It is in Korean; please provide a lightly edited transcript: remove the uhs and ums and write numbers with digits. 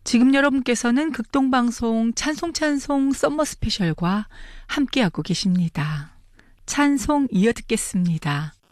지금 여러분께서는 극동방송 찬송찬송 썸머 스페셜과 함께하고 계십니다. 찬송 이어 듣겠습니다.